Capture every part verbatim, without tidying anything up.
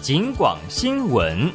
警广新闻。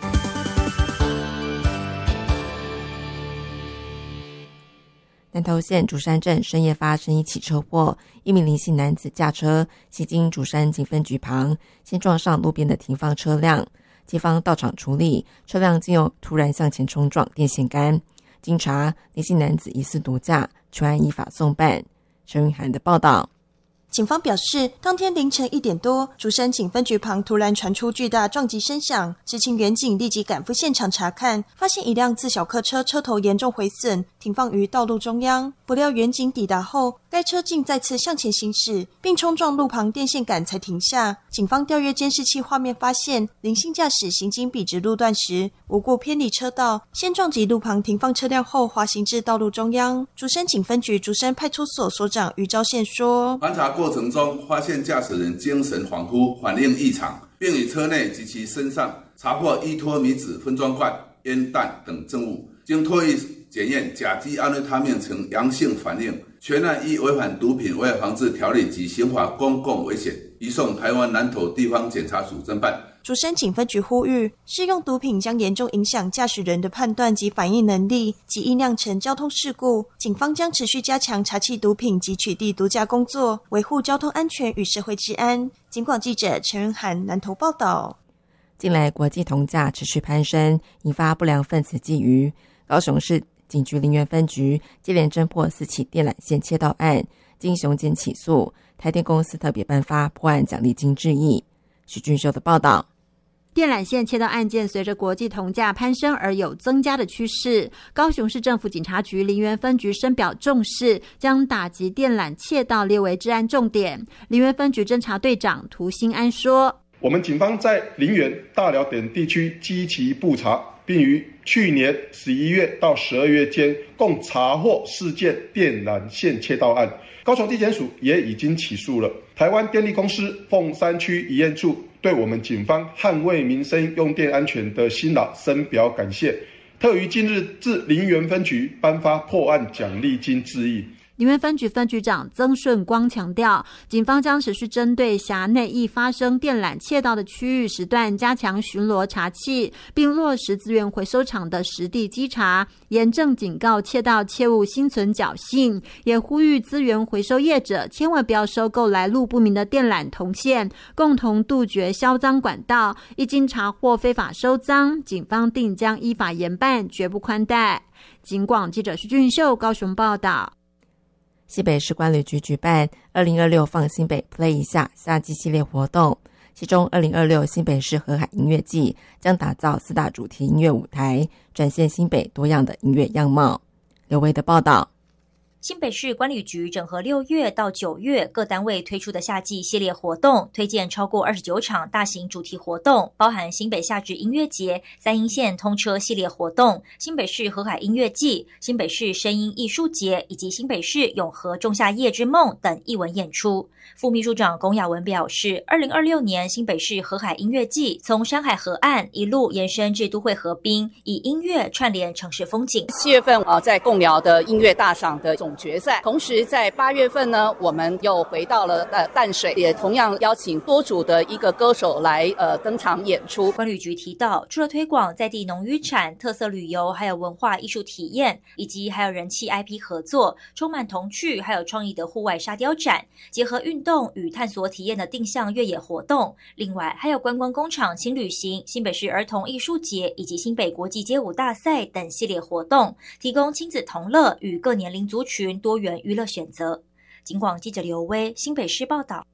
南投县竹山镇深夜发生一起车祸，一名林姓男子驾车行经竹山警分局旁，先撞上路边的停放车辆，警方到场处理，车辆竟又突然向前冲撞电线杆。经查，林姓男子疑似毒驾，全案依法送办。陈云涵的报道。 警方表示，当天凌晨一点多，竹山警分局旁突然传出巨大撞击声响，知情员警立即赶赴现场查看，发现一辆自小客车车头严重毁损，停放于道路中央。不料员警抵达后，该车竟再次向前行驶，并冲撞路旁电线杆才停下。警方调阅监视器画面发现，林姓驾驶行经笔直路段时，无故偏离车道，先撞击路旁停放车辆后滑行至道路中央。竹山警分局竹山派出所所长于昭宪说， 盘查过程中发现驾驶人精神恍惚，反应异常，并于车内及其身上查获依托米酯分装罐、烟弹等证物，经唾液检验，甲基安非他命呈阳性反应，全案依违反毒品危害防治条例及刑法公共危险，移送台湾南投地方检察署侦办。 竹山警分局呼吁，使用毒品将严重影响驾驶人的判断及反应能力，及易酿成交通事故。警方将持续加强查缉毒品及取缔毒驾工作，维护交通安全与社会治安。警广记者陈云涵南投报道。 近来国际铜价持续攀升，引发不良分子觊觎。高雄市警局林园分局接连侦破四起电缆线窃盗案，经雄检起诉，台电公司特别颁发破案奖励金致意。许俊秀的报道。 电缆线窃盗案件随着国际铜价攀升而有增加的趋势，高雄市政府警察局林园分局深表重视，将打击电缆窃盗列为治安重点。林园分局侦查队长涂新安说， 我们警方在林园、大寮等地区积极布查，并于去年十一月到十二月间共查获四件电缆线窃盗案，高雄地检署也已经起诉了。台湾电力公司凤山区营业处对我们警方捍卫民生用电安全的辛劳深表感谢，特于今日至林园分局颁发破案奖励金致意。 林园分局分局长曾顺光强调，警方将持续针对辖内易发生电缆窃盗的区域时段加强巡逻查缉，并落实资源回收厂的实地稽查，严正警告窃盗切勿心存侥幸，也呼吁资源回收业者千万不要收购来路不明的电缆铜线，共同杜绝销赃管道。一经查获非法收赃，警方定将依法严办，绝不宽待。警广记者徐俊秀高雄报道。 新北市观旅局举办二零二六放新北 Play 一下夏季系列活动，其中二零二六新北市河海音乐季将打造四大主题音乐舞台，展现新北多样的音乐样貌。刘维的报道。 新北市观旅局整合六月到九月各单位推出的夏季系列活动，推荐超过二十九场大型主题活动，包含新北夏至音乐节、三鶯线通车系列活动、新北市河海音乐季、新北市声音艺术节以及新北市永和仲夏夜之梦等艺文演出。副秘书长龚雅文表示，二零二六年新北市河海音乐季从山海河岸一路延伸至都会河滨，以音乐串联城市风景。 七月份呃，在贡寮的音乐大赏的总决赛，同时在八月份呢，我们又回到了呃淡水，也同样邀请多组的一个歌手来呃登场演出。 观旅局提到，除了推广在地农渔产、特色旅游，还有文化艺术体验，以及还有人气 I P 合作，充满童趣还有创意的户外沙雕展，结合运动与探索体验的定向越野活动。另外还有观光工厂轻旅行、新北市儿童艺术节以及新北国际街舞大赛等系列活动，提供亲子同乐与各年龄族群多元娱乐选择。警广记者刘威新北市报道。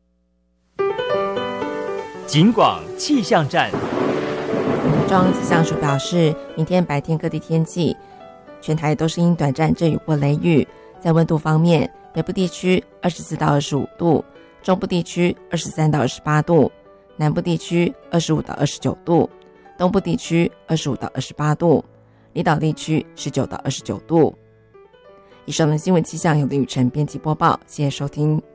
警广气象站。 中央气象署表示，明天白天各地天气，全台都是因短暂阵雨或雷雨。在温度方面，北部地区二十四到二十五度，中部地区二十三到二十八度，南部地区二十五到二十九度，东部地区二十五到二十八度，离岛地区十九到二十九度。以上的新闻气象由林雨晨编辑播报，谢谢收听。